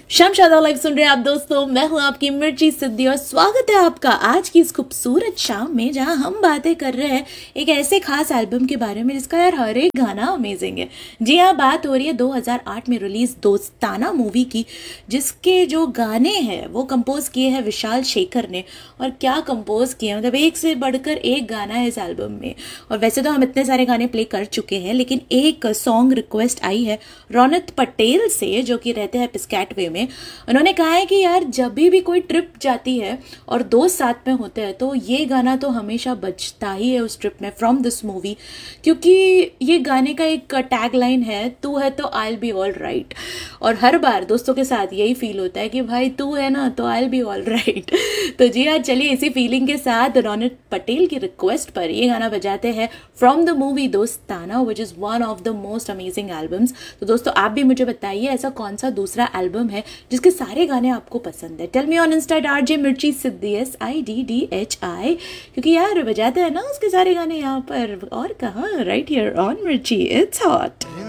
शमशादा live सुन रहे हैं आप दोस्तों। मैं हूं आपकी मिर्ची सिद्धि और स्वागत है आपका आज की इस खूबसूरत शाम में, जहां हम बातें कर रहे हैं एक ऐसे खास एल्बम के बारे में जिसका यार हर एक गाना अमेजिंग है। जी हाँ, बात हो रही है 2008 में रिलीज दोस्ताना मूवी की, जिसके जो गाने हैं वो कंपोज किए हैं विशाल शेखर ने। और क्या कंपोज किए, मतलब एक से बढ़कर एक गाना है इस एल्बम में। और वैसे तो हम इतने सारे गाने प्ले कर चुके हैं, लेकिन एक सॉन्ग रिक्वेस्ट आई है रौनक पटेल से, जो कि रहते हैं पिस्कैटवे में। उन्होंने कहा है कि यार जब भी कोई ट्रिप जाती है और दोस्त साथ में होते हैं तो ये गाना तो हमेशा बजता ही है उस ट्रिप में, फ्रॉम दिस मूवी। क्योंकि ये गाने का एक टैग लाइन है, तू है तो I will be all right. और हर बार दोस्तों के साथ यही फील होता है कि भाई तू है ना तो I will be all right. तो जी हाँ, चलिए इसी फीलिंग के साथ रौनक पटेल की रिक्वेस्ट पर ये गाना बजाते हैं फ्रॉम द मूवी दोस्ताना, which is one of the most amazing albums. तो दोस्तों आप भी मुझे बताइए ऐसा कौन सा दूसरा एल्बम है जिसके सारे गाने आपको पसंद है। Tell me on Insta RJ मिर्ची सिद्धि SIDDHI, क्योंकि यार बजाते हैं ना उसके सारे गाने यहाँ पर और कहाँ, राइट हियर ऑन मिर्ची, इट्स हॉट।